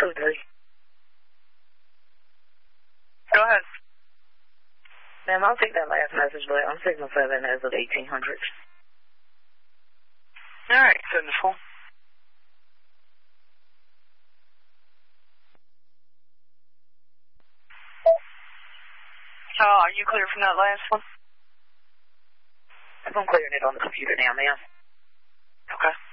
03. Go ahead. Ma'am, I'll take that last message, but I'm signal 7 as of 1800. All right, 74. Are you clear from that last one? I'm clearing it on the computer now, ma'am. Okay.